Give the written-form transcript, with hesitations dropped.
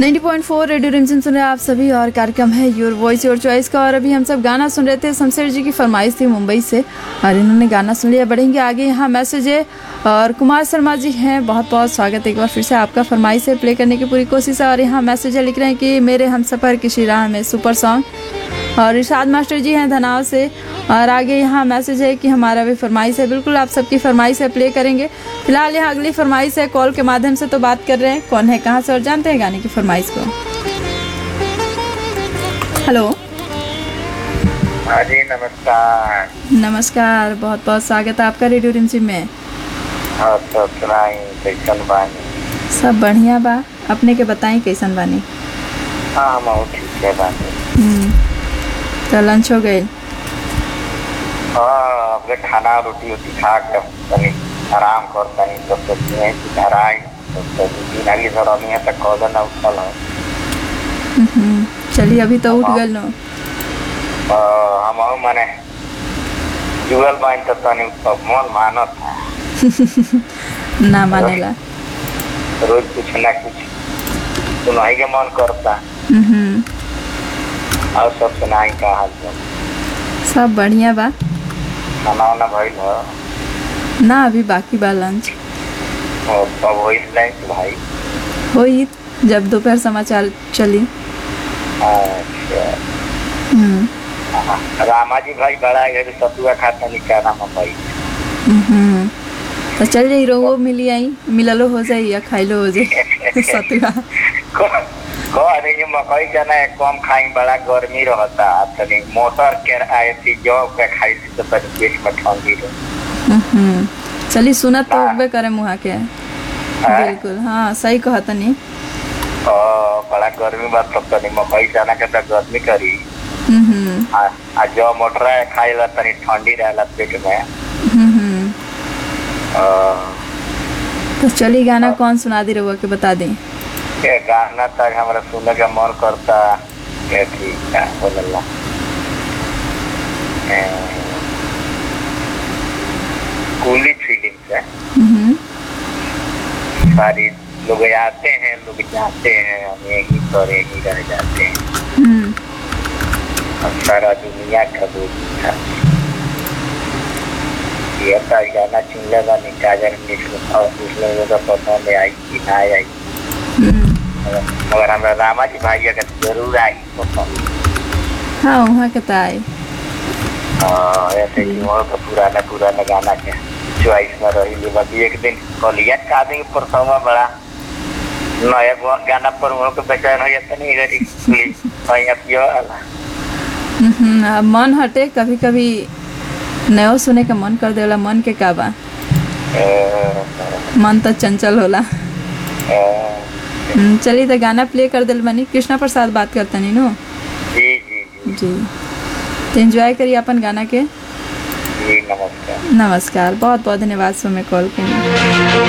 90.4 radio रिमझिम सुन रहे हैं आप सभी और कार्यक्रम है योर वॉइस योर चॉइस का। और अभी हम सब गाना सुन रहे थे, शमशेर जी की फरमाइश थी मुंबई से और इन्होंने गाना सुन लिया। बढ़ेंगे आगे, यहाँ मैसेज है और कुमार शर्मा जी हैं, बहुत बहुत स्वागत है एक बार फिर से आपका। फरमाइश है प्ले करने की पूरी कोशिश है। और यहाँ मैसेज है, लिख रहे हैं कि मेरे हमसफ़र की राह में सुपर सॉन्ग। और इरशाद मास्टर जी हैं धनाव से। और आगे यहाँ मैसेज है कि हमारा भी फरमाइश है, बिल्कुल आप सबकी फरमाइश है प्ले करेंगे। फिलहाल यहाँ अगली फरमाइश है, कॉल के माध्यम से तो बात कर रहे हैं, कौन है कहाँ से और जानते हैं गाने की फरमाइश को। हेलो। हाँ जी, नमस्कार। नमस्कार, बहुत बहुत स्वागत है आपका रेडियो रिमझिम में। हाँ, तो सुनाई कैसन बानी? सब बढ़िया बा, अपने के बताई कैसन बानी? हाँ, मैं ठीक है बानी। तो लंच हो गए? हाँ, अपने खाना रोटी खा कर तनी आराम कर तनी तो सोचते हैं कि घर आए तो दिन आगे सर है तो कॉल ना उठल है। चलिए, अभी तो उठ गए नो। हम माने जुगल बाइन तो तनी मन मानत है ना मानेला, रोज कुछ ना कुछ सुनाई के मन करता। और सब सुनाई का हाल चाल? सब बढ़िया बा। खाना वाना भइल है? ना, अभी बाकी बा लंच। और कब होइल लंच भाई? होई जब दोपहर समाचार चली। अच्छा। रामा जी भाई बड़ा है, सतुआ खाता नहीं, क्या नाम है भाई? तो चल जाई, रोगो मिली आई, मिललो हो जाई या खाइलो हो जाई सतुआ। ये मकई जाना है कम खाई, बड़ा गर्मी रहता तनी मोटर के आए थी जो के खाई थी तो तनी पेट में ठंडी रहे। चली सुनत तो होबे करे मुहा के। बिल्कुल हाँ, सही कहा तनी। बड़ा गर्मी बात तब तनी मकई जाना के तो गर्मी करी। आ जो मोटर है खाई ला तनी ठंडी रहेला पेट में। तो चली, गाना कौन सुना दी रहुआ के बता दें। गाना तक हमारा सुनने का मन करता है। ठीक है, बोलला कूली फीलिंग से सारी लोग आते हैं, लोग जाते हैं, हम यही पर यही रह जाते हैं और सारा दुनिया का बोझ था। ये गाना चुन लेगा निकाजर कुछ लोगों का पसंद आई कि ना आई, मगर हमारा रामा जी भाई अगर जरूर आई पसंद। हाँ, वहाँ के तो आई। ऐसे कि वहाँ का पुराना गाना के चॉइस में रही। बाकी एक दिन कलिया का देंगे परसों बड़ा नया गाना पर वहाँ को बेचैन हो जाता नहीं अब मन हटे, कभी कभी नयो सुने का मन कर देला। मन के का बा, मन तो चंचल होला। चलिए तो गाना प्ले कर दिल बनी। कृष्णा प्रसाद बात करते नहीं नो? जी, तो एंजॉय करिए अपन गाना के। जी, नमस्कार। नमस्कार, बहुत बहुत धन्यवाद सो में कॉल करने।